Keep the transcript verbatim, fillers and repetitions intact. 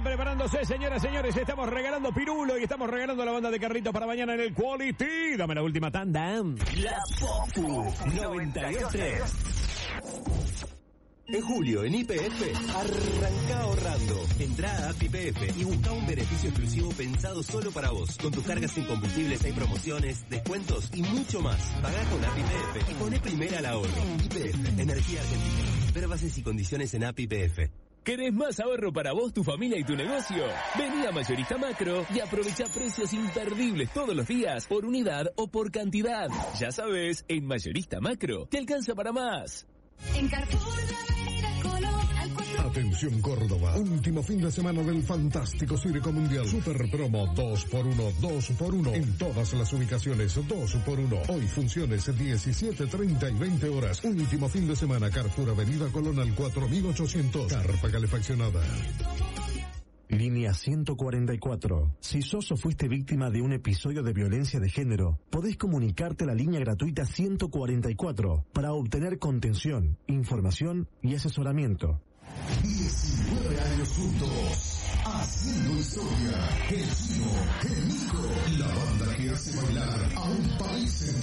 preparándose, señoras y señores. Estamos regalando pirulo y estamos regalando la banda de carrito para mañana en el Quality. Dame la última tanda. La Popu noventa y dos tres. En julio, en Y P F, arranca ahorrando. Entrá a App Y P F y busca un beneficio exclusivo pensado solo para vos. Con tus cargas en combustibles hay promociones, descuentos y mucho más. Pagá con App Y P F y poné primera al ahorro. Y P F, Energía Argentina. Ver bases y condiciones en App Y P F. ¿Querés más ahorro para vos, tu familia y tu negocio? Vení a Mayorista Macro y aprovecha precios imperdibles todos los días, por unidad o por cantidad. Ya sabes, en Mayorista Macro te alcanza para más. En Carrefour de Avenida Colón, al cuatro... Atención Córdoba, último fin de semana del fantástico Circo Mundial. Super promo dos por uno, dos por uno. En todas las ubicaciones, dos por uno. Hoy funciones diecisiete, treinta y veinte horas. Último fin de semana, Carrefour Avenida Colón al cuatro mil ochocientos. Carpa calefaccionada. Línea ciento cuarenta y cuatro. Si sos o fuiste víctima de un episodio de violencia de género, podés comunicarte a la línea gratuita ciento cuarenta y cuatro para obtener contención, información y asesoramiento. diecinueve años juntos, haciendo historia. El Chino, el Nico, la banda que hace bailar a un país entero.